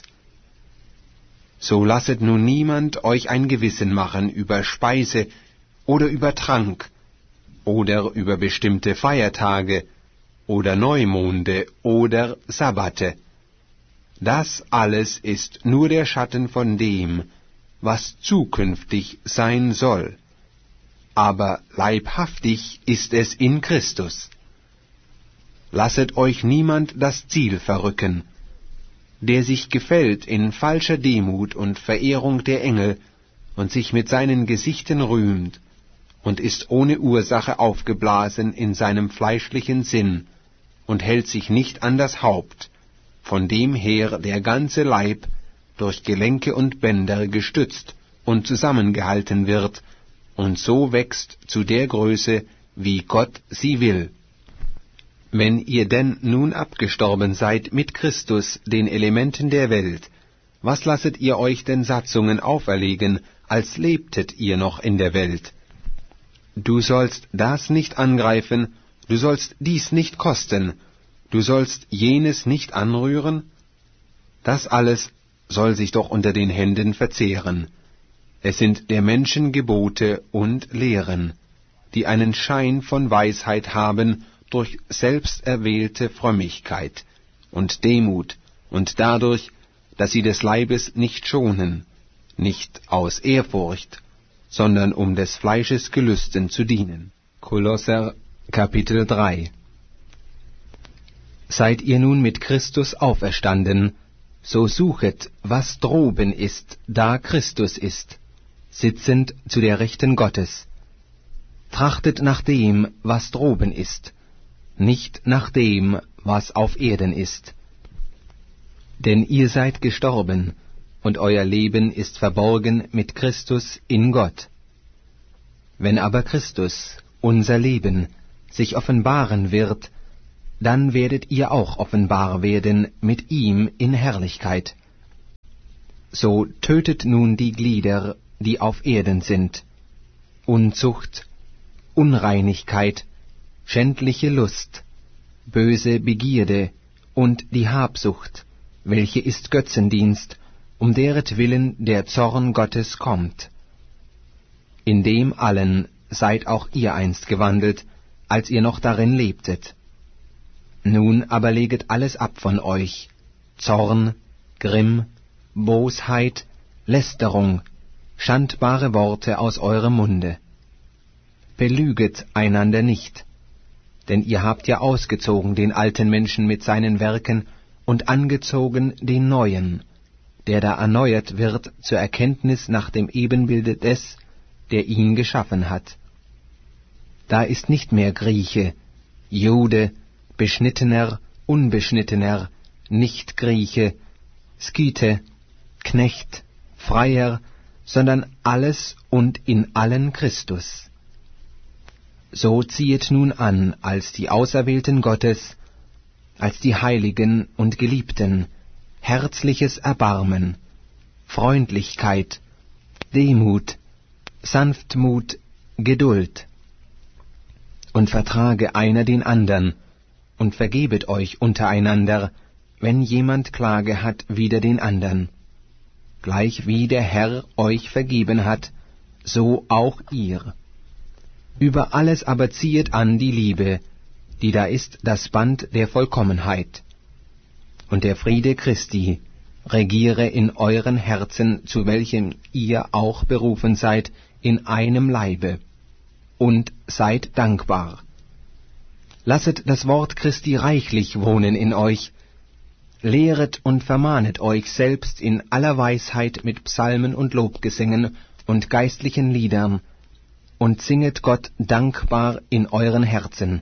So lasset nun niemand euch ein Gewissen machen über Speise oder über Trank oder über bestimmte Feiertage oder Neumonde oder Sabbate. Das alles ist nur der Schatten von dem, was zukünftig sein soll. Aber leibhaftig ist es in Christus. Lasset euch niemand das Ziel verrücken, der sich gefällt in falscher Demut und Verehrung der Engel und sich mit seinen Gesichten rühmt und ist ohne Ursache aufgeblasen in seinem fleischlichen Sinn und hält sich nicht an das Haupt, von dem her der ganze Leib durch Gelenke und Bänder gestützt und zusammengehalten wird und so wächst zu der Größe, wie Gott sie will. Wenn ihr denn nun abgestorben seid mit Christus, den Elementen der Welt, was lasset ihr euch denn Satzungen auferlegen, als lebtet ihr noch in der Welt? Du sollst das nicht angreifen, du sollst dies nicht kosten, du sollst jenes nicht anrühren? Das alles soll sich doch unter den Händen verzehren. Es sind der Menschen Gebote und Lehren, die einen Schein von Weisheit haben durch selbsterwählte Frömmigkeit und Demut und dadurch, dass sie des Leibes nicht schonen, nicht aus Ehrfurcht, sondern um des Fleisches Gelüsten zu dienen. Kolosser Kapitel drei. Seid ihr nun mit Christus auferstanden, so suchet, was droben ist, da Christus ist, sitzend zu der Rechten Gottes. Trachtet nach dem, was droben ist, nicht nach dem, was auf Erden ist. Denn ihr seid gestorben, und euer Leben ist verborgen mit Christus in Gott. Wenn aber Christus, unser Leben, sich offenbaren wird, dann werdet ihr auch offenbar werden mit ihm in Herrlichkeit. So tötet nun die Glieder, die auf Erden sind: Unzucht, Unreinigkeit, schändliche Lust, böse Begierde und die Habsucht, welche ist Götzendienst, um deretwillen der Zorn Gottes kommt. In dem allen seid auch ihr einst gewandelt, als ihr noch darin lebtet. Nun aber leget alles ab von euch: Zorn, Grimm, Bosheit, Lästerung, schandbare Worte aus eurem Munde. Belüget einander nicht, denn ihr habt ja ausgezogen den alten Menschen mit seinen Werken und angezogen den neuen, der da erneuert wird zur Erkenntnis nach dem Ebenbilde des, der ihn geschaffen hat. Da ist nicht mehr Grieche, Jude, Beschnittener, Unbeschnittener, Nicht-Grieche, Skythe, Knecht, Freier, sondern alles und in allen Christus. So ziehet nun an als die Auserwählten Gottes, als die Heiligen und Geliebten, herzliches Erbarmen, Freundlichkeit, Demut, Sanftmut, Geduld. Und vertrage einer den andern, und vergebet euch untereinander, wenn jemand Klage hat wider den andern. Gleich wie der Herr euch vergeben hat, so auch ihr. Über alles aber ziehet an die Liebe, die da ist das Band der Vollkommenheit. Und der Friede Christi regiere in euren Herzen, zu welchem ihr auch berufen seid, in einem Leibe. Und seid dankbar. Lasset das Wort Christi reichlich wohnen in euch. Lehret und vermahnet euch selbst in aller Weisheit mit Psalmen und Lobgesängen und geistlichen Liedern, und singet Gott dankbar in euren Herzen.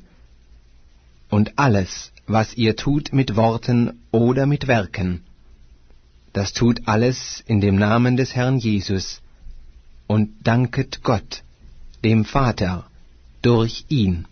Und alles, was ihr tut mit Worten oder mit Werken, das tut alles in dem Namen des Herrn Jesus, und danket Gott, dem Vater, durch ihn.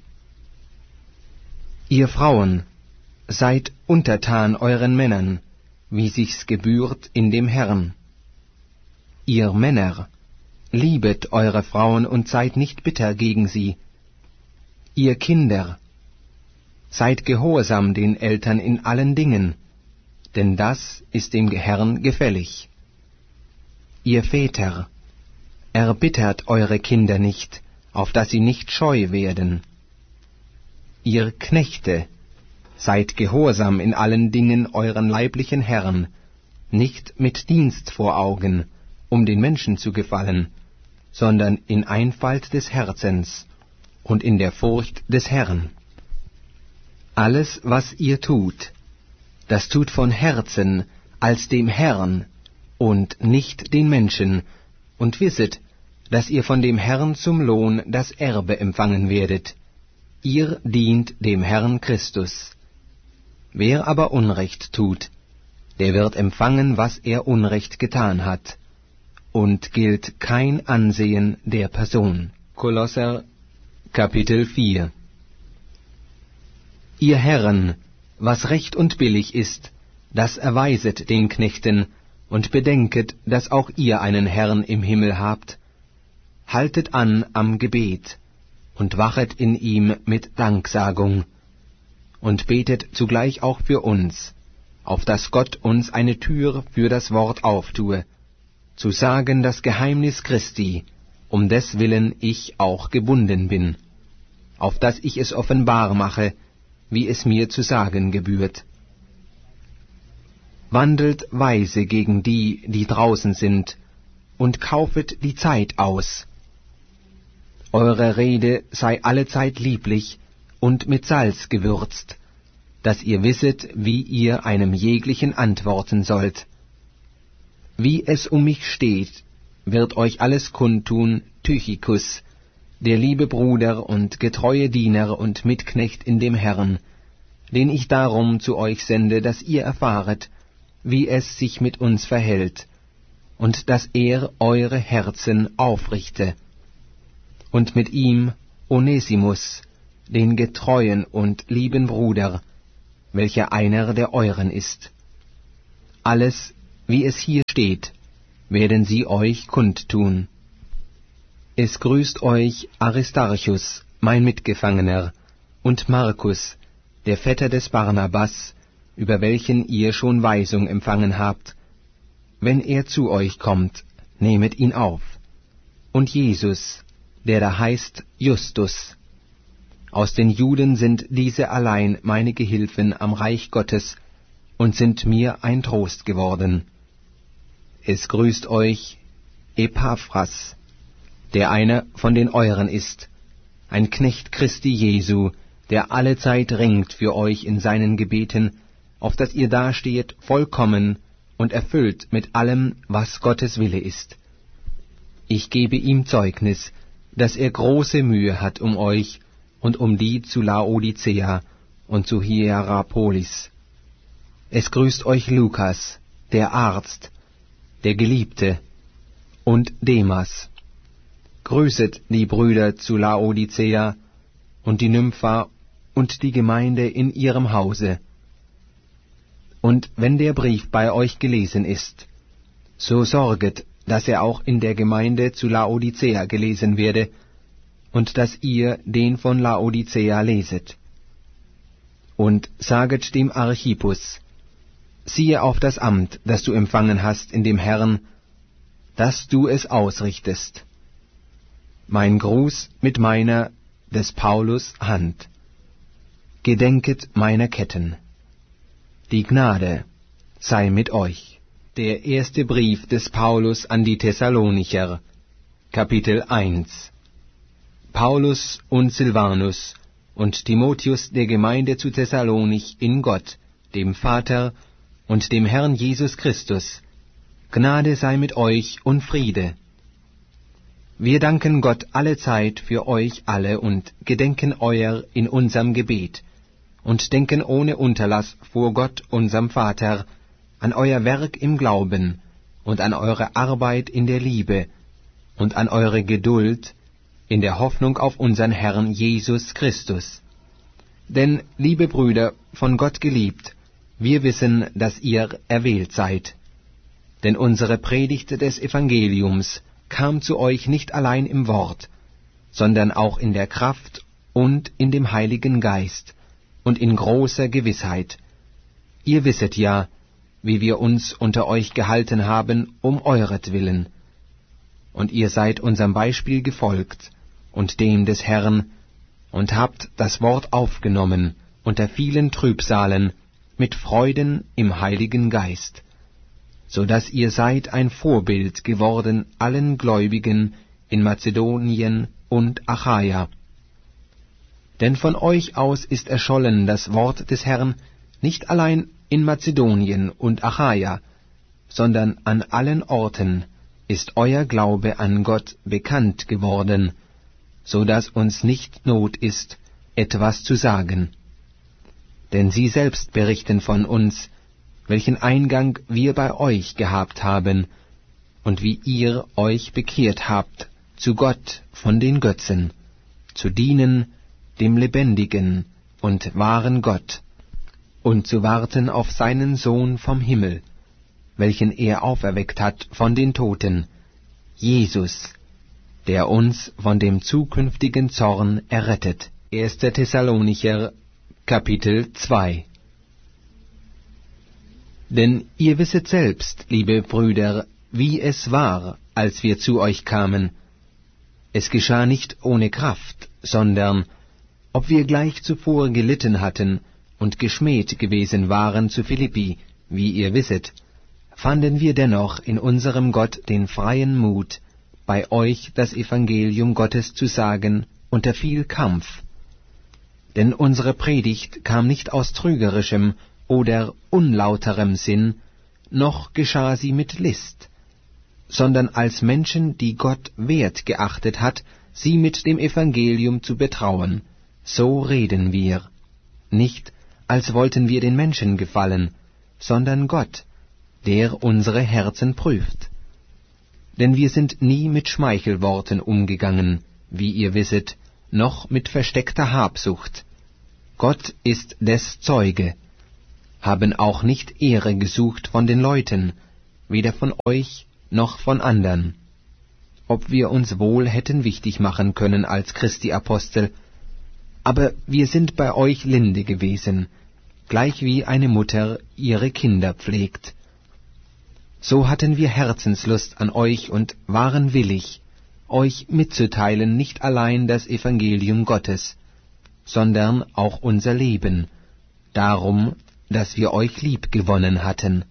Ihr Frauen, seid untertan euren Männern, wie sich's gebührt in dem Herrn. Ihr Männer, liebet eure Frauen und seid nicht bitter gegen sie. Ihr Kinder, seid gehorsam den Eltern in allen Dingen, denn das ist dem Herrn gefällig. Ihr Väter, erbittert eure Kinder nicht, auf dass sie nicht scheu werden. Ihr Knechte, seid gehorsam in allen Dingen euren leiblichen Herren, nicht mit Dienst vor Augen, um den Menschen zu gefallen, sondern in Einfalt des Herzens und in der Furcht des Herrn. Alles, was ihr tut, das tut von Herzen als dem Herrn und nicht den Menschen, und wisset, dass ihr von dem Herrn zum Lohn das Erbe empfangen werdet. Ihr dient dem Herrn Christus. Wer aber Unrecht tut, der wird empfangen, was er Unrecht getan hat, und gilt kein Ansehen der Person. Kolosser Kapitel vier. Ihr Herren, was recht und billig ist, das erweiset den Knechten, und bedenket, dass auch ihr einen Herrn im Himmel habt. Haltet an am Gebet, und wachet in ihm mit Danksagung, und betet zugleich auch für uns, auf dass Gott uns eine Tür für das Wort auftue, zu sagen das Geheimnis Christi, um deswillen ich auch gebunden bin, auf dass ich es offenbar mache, wie es mir zu sagen gebührt. Wandelt weise gegen die, die draußen sind, und kaufet die Zeit aus. Eure Rede sei allezeit lieblich und mit Salz gewürzt, dass ihr wisset, wie ihr einem jeglichen antworten sollt. Wie es um mich steht, wird euch alles kundtun Tychikus, der liebe Bruder und getreue Diener und Mitknecht in dem Herrn, den ich darum zu euch sende, dass ihr erfahret, wie es sich mit uns verhält, und dass er eure Herzen aufrichte. Und mit ihm Onesimus, den getreuen und lieben Bruder, welcher einer der euren ist. Alles, wie es hier steht, werden sie euch kundtun. Es grüßt euch Aristarchus, mein Mitgefangener, und Markus, der Vetter des Barnabas, über welchen ihr schon Weisung empfangen habt. Wenn er zu euch kommt, nehmet ihn auf. Und Jesus, der da heißt Justus. Aus den Juden sind diese allein meine Gehilfen am Reich Gottes und sind mir ein Trost geworden. Es grüßt euch Epaphras, der einer von den euren ist, ein Knecht Christi Jesu, der allezeit ringt für euch in seinen Gebeten, auf dass ihr dastehet vollkommen und erfüllt mit allem, was Gottes Wille ist. Ich gebe ihm Zeugnis, dass er große Mühe hat um euch und um die zu Laodicea und zu Hierapolis. Es grüßt euch Lukas, der Arzt, der Geliebte, und Demas. Grüßet die Brüder zu Laodicea und die Nympha und die Gemeinde in ihrem Hause. Und wenn der Brief bei euch gelesen ist, so sorget, dass er auch in der Gemeinde zu Laodicea gelesen werde, und dass ihr den von Laodicea leset. Und saget dem Archippus, siehe auf das Amt, das du empfangen hast in dem Herrn, dass du es ausrichtest. Mein Gruß mit meiner, des Paulus, Hand. Gedenket meiner Ketten. Die Gnade sei mit euch. Der erste Brief des Paulus an die Thessalonicher, Kapitel eins. Paulus und Silvanus und Timotheus der Gemeinde zu Thessalonich in Gott, dem Vater und dem Herrn Jesus Christus. Gnade sei mit euch und Friede. Wir danken Gott allezeit für euch alle und gedenken euer in unserem Gebet und denken ohne Unterlass vor Gott, unserem Vater, an euer Werk im Glauben und an eure Arbeit in der Liebe und an eure Geduld in der Hoffnung auf unseren Herrn Jesus Christus. Denn, liebe Brüder, von Gott geliebt, wir wissen, dass ihr erwählt seid. Denn unsere Predigt des Evangeliums kam zu euch nicht allein im Wort, sondern auch in der Kraft und in dem Heiligen Geist und in großer Gewissheit. Ihr wisset ja, wie wir uns unter euch gehalten haben, um euretwillen. Und ihr seid unserem Beispiel gefolgt und dem des Herrn, und habt das Wort aufgenommen unter vielen Trübsalen, mit Freuden im Heiligen Geist, so dass ihr seid ein Vorbild geworden allen Gläubigen in Mazedonien und Achaia. Denn von euch aus ist erschollen das Wort des Herrn nicht allein in Mazedonien und Achaia, sondern an allen Orten ist euer Glaube an Gott bekannt geworden, so dass uns nicht Not ist, etwas zu sagen. Denn sie selbst berichten von uns, welchen Eingang wir bei euch gehabt haben, und wie ihr euch bekehrt habt zu Gott von den Götzen, zu dienen dem lebendigen und wahren Gott, und zu warten auf seinen Sohn vom Himmel, welchen er auferweckt hat von den Toten, Jesus, der uns von dem zukünftigen Zorn errettet. erster Thessalonicher, Kapitel zwei. Denn ihr wisset selbst, liebe Brüder, wie es war, als wir zu euch kamen. Es geschah nicht ohne Kraft, sondern, ob wir gleich zuvor gelitten hatten und geschmäht gewesen waren zu Philippi, wie ihr wisset, fanden wir dennoch in unserem Gott den freien Mut, bei euch das Evangelium Gottes zu sagen, unter viel Kampf. Denn unsere Predigt kam nicht aus trügerischem oder unlauterem Sinn, noch geschah sie mit List, sondern als Menschen, die Gott wert geachtet hat, sie mit dem Evangelium zu betrauen. So reden wir, nicht als wollten wir den Menschen gefallen, sondern Gott, der unsere Herzen prüft. Denn wir sind nie mit Schmeichelworten umgegangen, wie ihr wisset, noch mit versteckter Habsucht. Gott ist des Zeuge, haben auch nicht Ehre gesucht von den Leuten, weder von euch noch von andern. Ob wir uns wohl hätten wichtig machen können als Christi Apostel, aber wir sind bei euch linde gewesen, gleich wie eine Mutter ihre Kinder pflegt. So hatten wir Herzenslust an euch und waren willig, euch mitzuteilen nicht allein das Evangelium Gottes, sondern auch unser Leben, darum, dass wir euch lieb gewonnen hatten.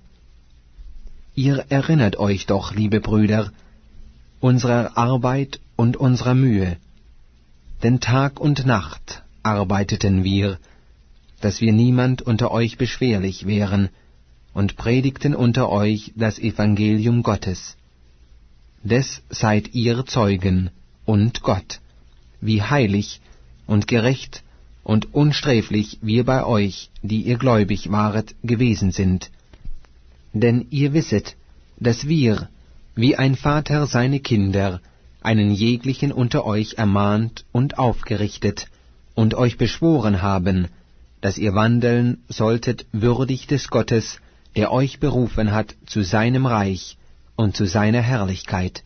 Ihr erinnert euch doch, liebe Brüder, unserer Arbeit und unserer Mühe, denn Tag und Nacht arbeiteten wir, dass wir niemand unter euch beschwerlich wären, und predigten unter euch das Evangelium Gottes. Des seid ihr Zeugen und Gott, wie heilig und gerecht und unsträflich wir bei euch, die ihr gläubig waret, gewesen sind. Denn ihr wisset, dass wir, wie ein Vater seine Kinder, einen jeglichen unter euch ermahnt und aufgerichtet und euch beschworen haben, dass ihr wandeln solltet würdig des Gottes, der euch berufen hat zu seinem Reich und zu seiner Herrlichkeit.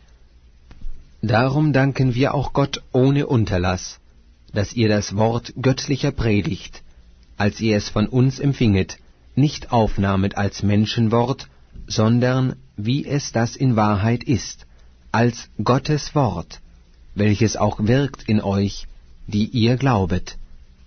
Darum danken wir auch Gott ohne Unterlass, dass ihr das Wort göttlicher Predigt, als ihr es von uns empfinget, nicht aufnahmet als Menschenwort, sondern, wie es das in Wahrheit ist, als Gottes Wort, welches auch wirkt in euch, die ihr glaubet.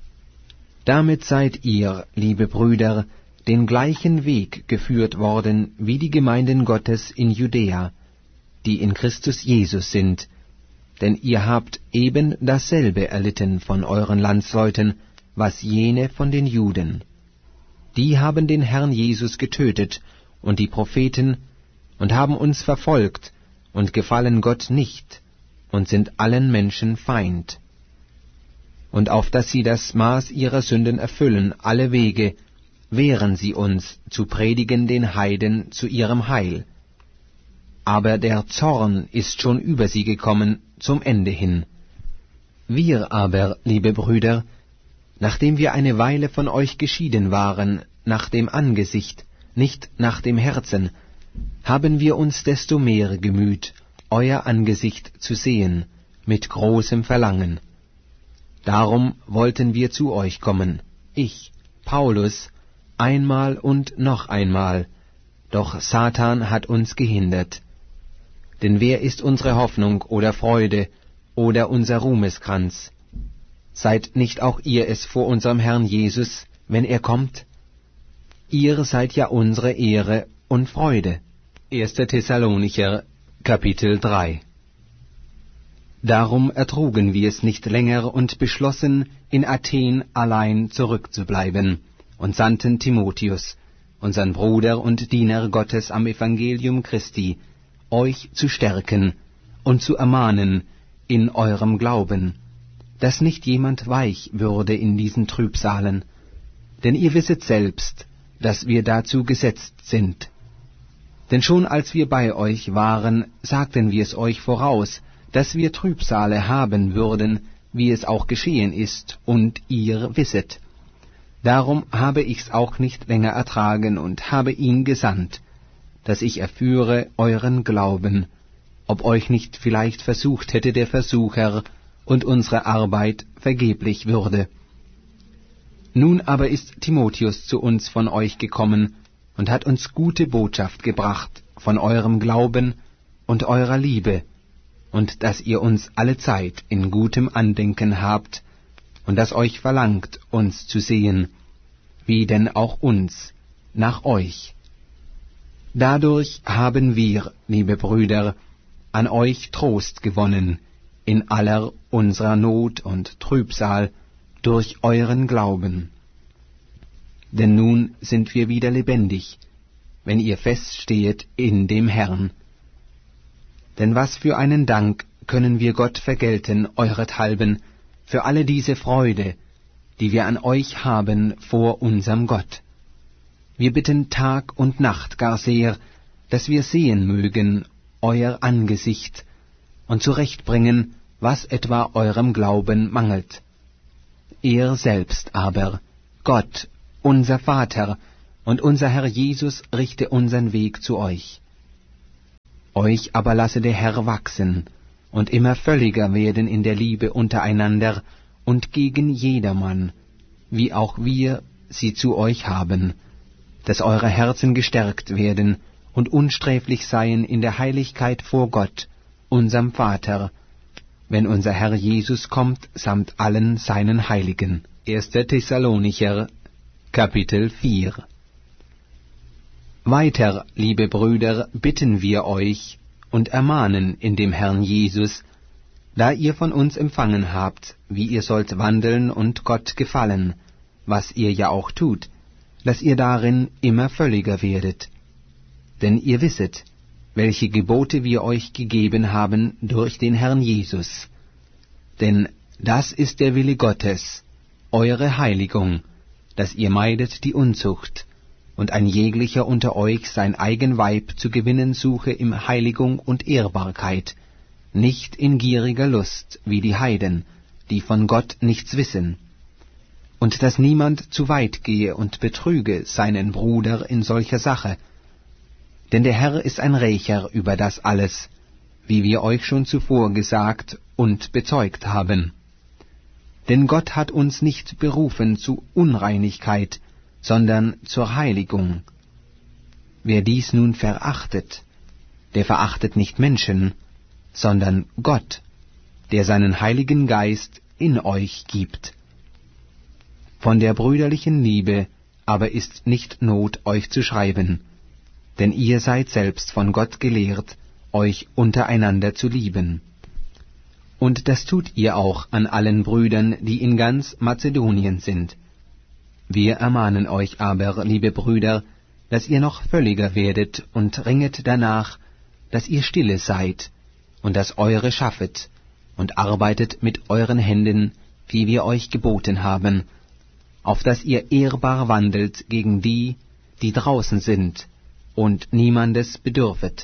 Damit seid ihr, liebe Brüder, den gleichen Weg geführt worden wie die Gemeinden Gottes in Judäa, die in Christus Jesus sind, denn ihr habt eben dasselbe erlitten von euren Landsleuten, was jene von den Juden. Die haben den Herrn Jesus getötet und die Propheten und haben uns verfolgt und gefallen Gott nicht und sind allen Menschen Feind. Und auf dass sie das Maß ihrer Sünden erfüllen, alle Wege, wehren sie uns, zu predigen den Heiden zu ihrem Heil. Aber der Zorn ist schon über sie gekommen zum Ende hin. Wir aber, liebe Brüder, nachdem wir eine Weile von euch geschieden waren, nach dem Angesicht, nicht nach dem Herzen, haben wir uns desto mehr gemüht, euer Angesicht zu sehen, mit großem Verlangen. Darum wollten wir zu euch kommen, ich, Paulus, einmal und noch einmal, doch Satan hat uns gehindert. Denn wer ist unsere Hoffnung oder Freude oder unser Ruhmeskranz? Seid nicht auch ihr es vor unserem Herrn Jesus, wenn er kommt? Ihr seid ja unsere Ehre und Freude. erster Thessalonicher, Kapitel drei. Darum ertrugen wir es nicht länger und beschlossen, in Athen allein zurückzubleiben, und sandten Timotheus, unseren Bruder und Diener Gottes am Evangelium Christi, euch zu stärken und zu ermahnen in eurem Glauben, dass nicht jemand weich würde in diesen Trübsalen, denn ihr wisset selbst, dass wir dazu gesetzt sind. Denn schon als wir bei euch waren, sagten wir es euch voraus, dass wir Trübsale haben würden, wie es auch geschehen ist, und ihr wisset. Darum habe ich's auch nicht länger ertragen und habe ihn gesandt, dass ich erführe euren Glauben, ob euch nicht vielleicht versucht hätte der Versucher und unsere Arbeit vergeblich würde. Nun aber ist Timotheus zu uns von euch gekommen und hat uns gute Botschaft gebracht von eurem Glauben und eurer Liebe, und dass ihr uns allezeit in gutem Andenken habt, und dass euch verlangt, uns zu sehen, wie denn auch uns, nach euch. Dadurch haben wir, liebe Brüder, an euch Trost gewonnen, in aller unserer Not und Trübsal, durch euren Glauben. Denn nun sind wir wieder lebendig, wenn ihr feststehet in dem Herrn. Denn was für einen Dank können wir Gott vergelten, eurethalben, für alle diese Freude, die wir an euch haben vor unserem Gott. Wir bitten Tag und Nacht gar sehr, dass wir sehen mögen euer Angesicht und zurechtbringen, was etwa eurem Glauben mangelt. Er selbst aber, Gott, unser Vater, und unser Herr Jesus richte unseren Weg zu euch. Euch aber lasse der Herr wachsen und immer völliger werden in der Liebe untereinander und gegen jedermann, wie auch wir sie zu euch haben, dass eure Herzen gestärkt werden und unsträflich seien in der Heiligkeit vor Gott, unserem Vater, wenn unser Herr Jesus kommt, samt allen seinen Heiligen. erster Thessalonicher, Kapitel vier. Weiter, liebe Brüder, bitten wir euch und ermahnen in dem Herrn Jesus, da ihr von uns empfangen habt, wie ihr sollt wandeln und Gott gefallen, was ihr ja auch tut, dass ihr darin immer völliger werdet. Denn ihr wisset, welche Gebote wir euch gegeben haben durch den Herrn Jesus. Denn das ist der Wille Gottes, eure Heiligung, dass ihr meidet die Unzucht, und ein jeglicher unter euch sein eigen Weib zu gewinnen suche in Heiligung und Ehrbarkeit, nicht in gieriger Lust, wie die Heiden, die von Gott nichts wissen, und dass niemand zu weit gehe und betrüge seinen Bruder in solcher Sache. Denn der Herr ist ein Rächer über das alles, wie wir euch schon zuvor gesagt und bezeugt haben. Denn Gott hat uns nicht berufen zu Unreinigkeit, sondern zur Heiligung. Wer dies nun verachtet, der verachtet nicht Menschen, sondern Gott, der seinen Heiligen Geist in euch gibt. Von der brüderlichen Liebe aber ist nicht Not, euch zu schreiben, denn ihr seid selbst von Gott gelehrt, euch untereinander zu lieben. Und das tut ihr auch an allen Brüdern, die in ganz Mazedonien sind. Wir ermahnen euch aber, liebe Brüder, dass ihr noch völliger werdet und ringet danach, dass ihr stille seid und das Eure schaffet und arbeitet mit euren Händen, wie wir euch geboten haben, auf dass ihr ehrbar wandelt gegen die, die draußen sind, und niemandes bedürfet.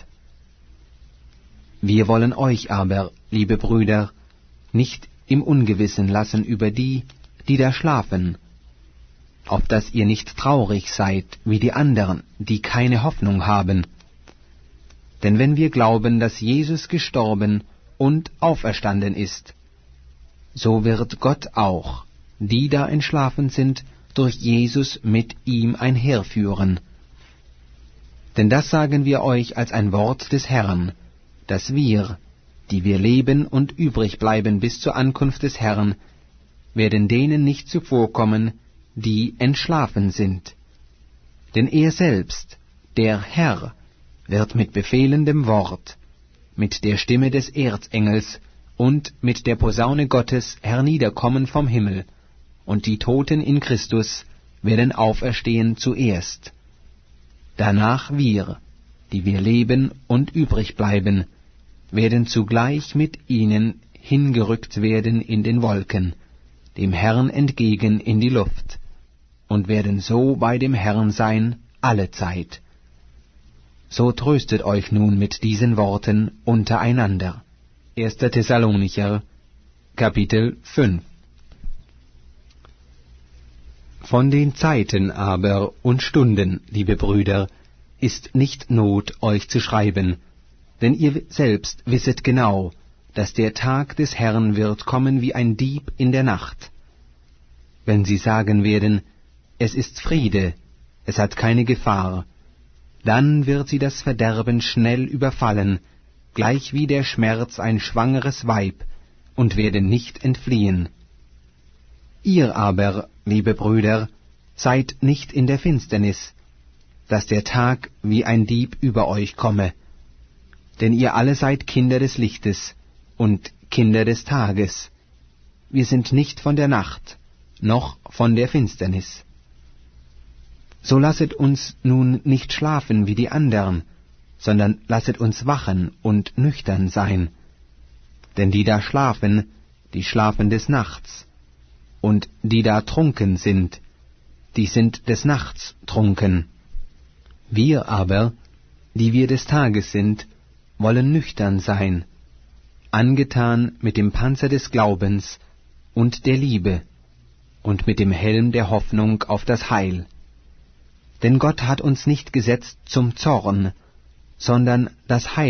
Wir wollen euch aber, liebe Brüder, nicht im Ungewissen lassen über die, die da schlafen, auf dass ihr nicht traurig seid wie die anderen, die keine Hoffnung haben. Denn wenn wir glauben, dass Jesus gestorben und auferstanden ist, so wird Gott auch, die da entschlafen sind, durch Jesus mit ihm einherführen. Denn das sagen wir euch als ein Wort des Herrn, dass wir, die wir leben und übrig bleiben bis zur Ankunft des Herrn, werden denen nicht zuvorkommen, die entschlafen sind. Denn er selbst, der Herr, wird mit befehlendem Wort, mit der Stimme des Erzengels und mit der Posaune Gottes herniederkommen vom Himmel, und die Toten in Christus werden auferstehen zuerst. Danach wir, die wir leben und übrig bleiben, werden zugleich mit ihnen hingerückt werden in den Wolken, dem Herrn entgegen in die Luft, und werden so bei dem Herrn sein alle Zeit. So tröstet euch nun mit diesen Worten untereinander. erster Thessalonicher, Kapitel fünf. Von den Zeiten aber und Stunden, liebe Brüder, ist nicht Not, euch zu schreiben, denn ihr selbst wisset genau, dass der Tag des Herrn wird kommen wie ein Dieb in der Nacht. Wenn sie sagen werden, es ist Friede, es hat keine Gefahr, dann wird sie das Verderben schnell überfallen, gleich wie der Schmerz ein schwangeres Weib, und werden nicht entfliehen. Ihr aber, liebe Brüder, seid nicht in der Finsternis, dass der Tag wie ein Dieb über euch komme. Denn ihr alle seid Kinder des Lichtes und Kinder des Tages. Wir sind nicht von der Nacht, noch von der Finsternis. So lasset uns nun nicht schlafen wie die andern, sondern lasset uns wachen und nüchtern sein. Denn die da schlafen, die schlafen des Nachts, und die da trunken sind, die sind des Nachts trunken. Wir aber, die wir des Tages sind, wollen nüchtern sein, angetan mit dem Panzer des Glaubens und der Liebe und mit dem Helm der Hoffnung auf das Heil. Denn Gott hat uns nicht gesetzt zum Zorn, sondern das Heil